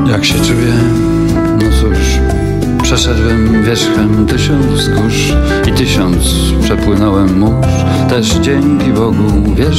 Jak się czuję? No cóż, przeszedłem wierzchem 1000 wzgórz i 1000 przepłynąłem mórz. Też dzięki Bogu, wiesz,